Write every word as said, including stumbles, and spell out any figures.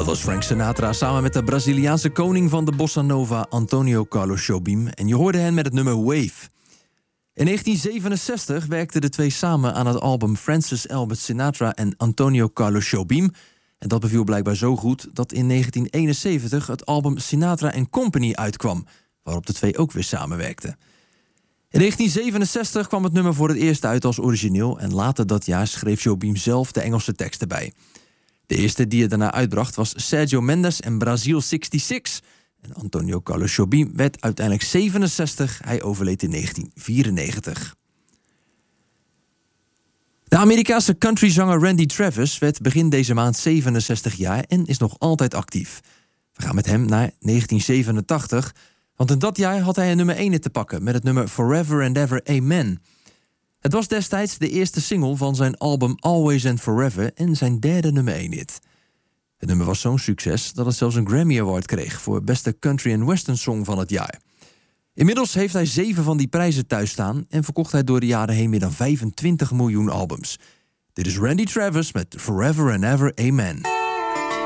Dat was Frank Sinatra samen met de Braziliaanse koning van de bossa nova, Antonio Carlos Jobim. En je hoorde hen met het nummer Wave. In negentien zevenenzestig werkten de twee samen aan het album Francis Albert Sinatra en Antonio Carlos Jobim. En dat beviel blijkbaar zo goed dat in negentien eenenzeventig het album Sinatra and Company uitkwam, waarop de twee ook weer samenwerkten. In negentien zevenenzestig kwam het nummer voor het eerst uit als origineel en later dat jaar schreef Jobim zelf de Engelse teksten bij. De eerste die het daarna uitbracht was Sergio Mendes en Brazil zesenzestig. En Antonio Carlos Jobim werd uiteindelijk zevenenzestig. Hij overleed in negentien vierennegentig. De Amerikaanse countryzanger Randy Travis werd begin deze maand zevenenzestig jaar en is nog altijd actief. We gaan met hem naar negentien zevenentachtig, want in dat jaar had hij een nummer één te pakken met het nummer Forever and Ever Amen. Het was destijds de eerste single van zijn album Always and Forever en zijn derde nummer één hit. Het nummer was zo'n succes dat het zelfs een Grammy Award kreeg voor beste country and western song van het jaar. Inmiddels heeft hij zeven van die prijzen thuis staan en verkocht hij door de jaren heen meer dan vijfentwintig miljoen albums. Dit is Randy Travis met Forever and Ever Amen.